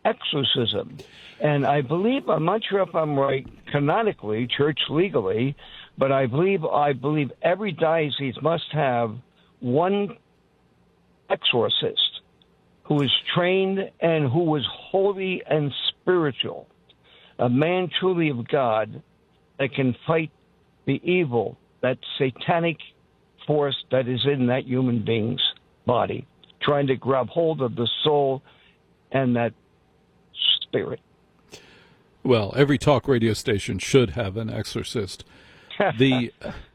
exorcism. And I believe, I'm not sure if I'm right canonically, church legally, but I believe every diocese must have one exorcist who is trained and who is holy and spiritual, a man truly of God that can fight the evil, that satanic force that is in that human being's body, trying to grab hold of the soul and that spirit. Well, every talk radio station should have an exorcist. Do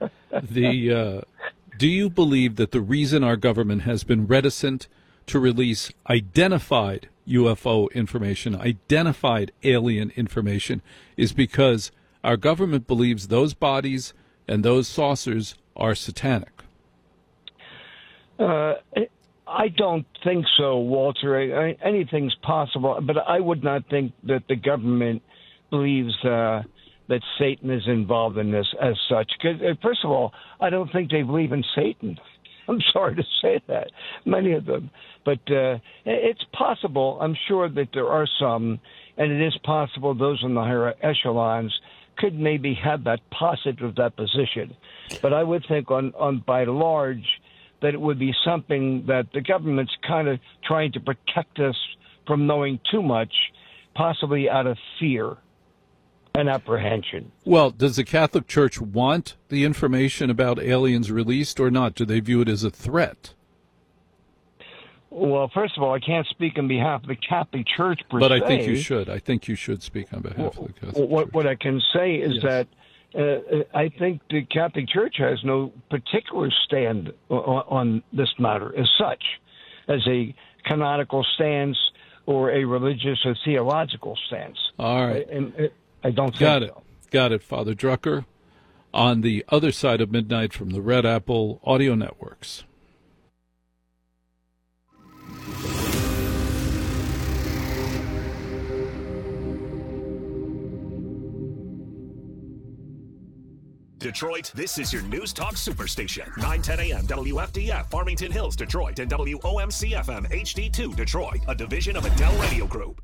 you believe that the reason our government has been reticent to release identified UFO information, identified alien information, is because our government believes those bodies and those saucers are satanic? I don't think so, Walter. Anything's possible, but I would not think that the government believes that Satan is involved in this as such. 'Cause, first of all, I don't think they believe in Satan. I'm sorry to say that, many of them. But it's possible. I'm sure that there are some, and it is possible those in the higher echelons could maybe have that positive position. But I would think on by and large that it would be something that the government's kind of trying to protect us from knowing too much, possibly out of fear and apprehension. Well, does the Catholic Church want the information about aliens released or not? Do they view it as a threat? Well, first of all, I can't speak on behalf of the Catholic Church per se. But I think you should. I think you should speak on behalf of the Catholic Church. What I can say is that I think the Catholic Church has no particular stand on this matter as such, as a canonical stance or a religious or theological stance. All right. I don't think so. Got it, Father Drucker. On the other side of midnight from the Red Apple Audio Networks. Detroit, this is your News Talk Superstation. 910 a.m. WFDF, Farmington Hills, Detroit, and WOMC-FM HD2, Detroit, a division of Adele Radio Group.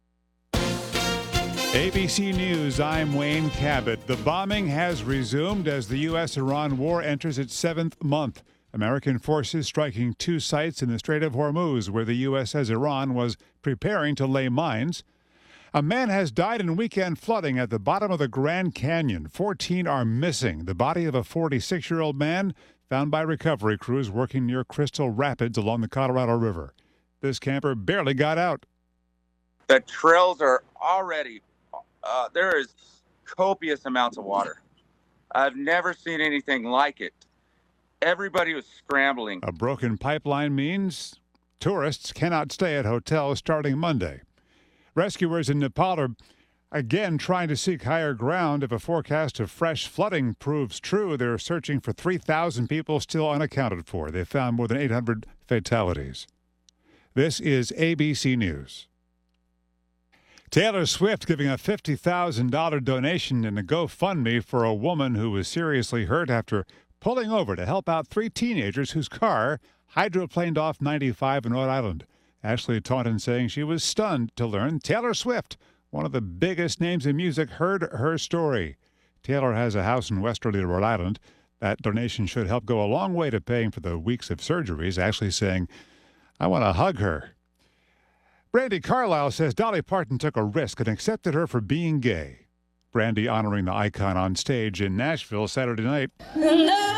ABC News, I'm Wayne Cabot. The bombing has resumed as the U.S.-Iran war enters its 7th month. American forces striking 2 sites in the Strait of Hormuz, where the U.S. says Iran was preparing to lay mines. A man has died in weekend flooding at the bottom of the Grand Canyon. 14 are missing. The body of a 46-year-old man found by recovery crews working near Crystal Rapids along the Colorado River. This camper barely got out. The trails are already, there is copious amounts of water. I've never seen anything like it. Everybody was scrambling. A broken pipeline means tourists cannot stay at hotels starting Monday. Rescuers in Nepal are again trying to seek higher ground. If a forecast of fresh flooding proves true, they're searching for 3,000 people still unaccounted for. They found more than 800 fatalities. This is ABC News. Taylor Swift giving a $50,000 donation in a GoFundMe for a woman who was seriously hurt after pulling over to help out 3 teenagers whose car hydroplaned off 95 in Rhode Island. Ashley Taunton saying she was stunned to learn Taylor Swift, one of the biggest names in music, heard her story. Taylor has a house in Westerly, Rhode Island. That donation should help go a long way to paying for the weeks of surgeries. Ashley saying, I want to hug her. Brandi Carlile says Dolly Parton took a risk and accepted her for being gay. Brandi honoring the icon on stage in Nashville Saturday night.